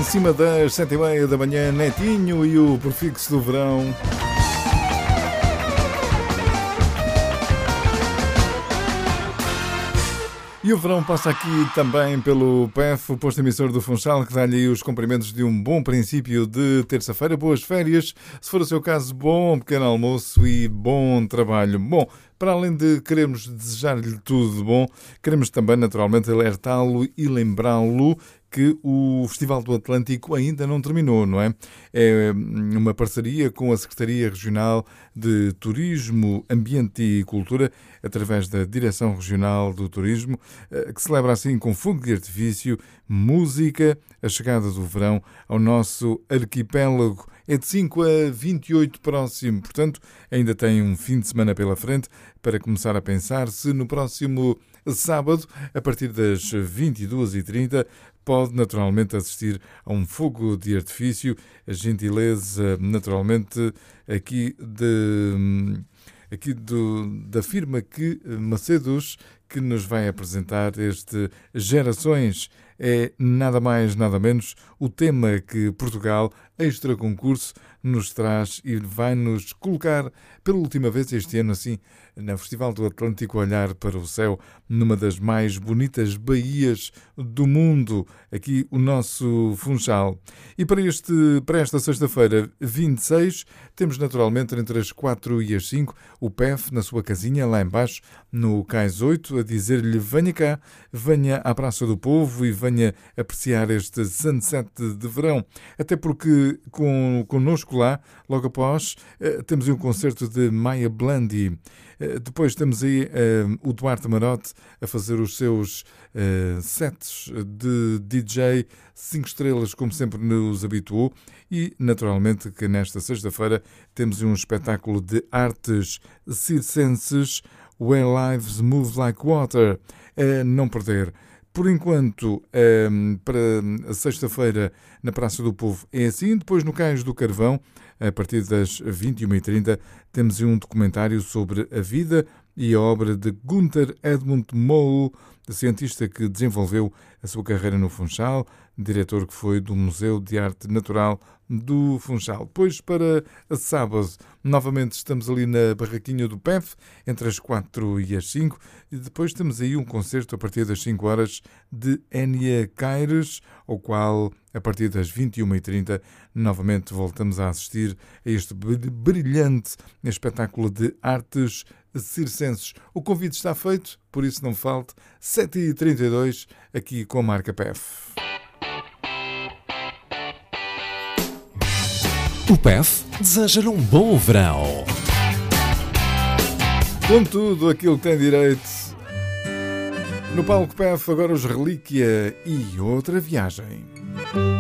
Em cima das 7h30 da manhã, Netinho e o prefixo do verão. E o verão passa aqui também pelo PEF, o posto emissor do Funchal, que dá-lhe os cumprimentos de um bom princípio de terça-feira. Boas férias, se for o seu caso, bom pequeno almoço e bom trabalho. Bom, para além de queremos desejar-lhe tudo de bom, queremos também naturalmente alertá-lo e lembrá-lo que o Festival do Atlântico ainda não terminou, não é? É uma parceria com a Secretaria Regional de Turismo, Ambiente e Cultura, através da Direção Regional do Turismo, que celebra assim com fogo de artifício, música, a chegada do verão ao nosso arquipélago. É de 5 a 28 próximo, portanto, ainda tem um fim de semana pela frente para começar a pensar se no próximo sábado, a partir das 22h30, pode naturalmente assistir a um fogo de artifício, a gentileza naturalmente da firma que Macedos, que nos vai apresentar este Gerações. É nada mais, nada menos o tema que Portugal, extra concurso, nos traz e vai-nos colocar pela última vez este ano, assim, no Festival do Atlântico, olhar para o céu numa das mais bonitas baías do mundo, aqui o nosso Funchal. E para esta sexta-feira, 26, temos naturalmente entre as 4 e as 5 o PEF na sua casinha, lá embaixo, no Cais 8, a dizer-lhe: venha cá, venha à Praça do Povo e venha apreciar este sunset de verão. Até porque connosco lá, logo após, temos um concerto de Maia Blandi. Depois temos aí o Duarte Marote a fazer os seus sets de DJ 5 estrelas, como sempre nos habituou. E, naturalmente, que nesta sexta-feira temos um espetáculo de artes circenses, Where Lives Move Like Water. Não perder. Por enquanto, para a sexta-feira na Praça do Povo é assim. Depois no Cais do Carvão, a partir das 21h30, temos um documentário sobre a vida e a obra de Gunther Edmund Moll, cientista que desenvolveu a sua carreira no Funchal, diretor que foi do Museu de Arte Natural do Funchal. Depois, para sábado, novamente estamos ali na barraquinha do PEF, entre as 4 e as 5, e depois temos aí um concerto a partir das 5 horas de Enya Caires, ao qual, a partir das 21h30, novamente voltamos a assistir a este brilhante espetáculo de artes circenses. O convite está feito, por isso não falte, 7h32, aqui com a marca PEF. O PEF deseja-lhe um bom verão. Com tudo aquilo que tem direito. No palco PEF, agora os Relíquia e outra viagem.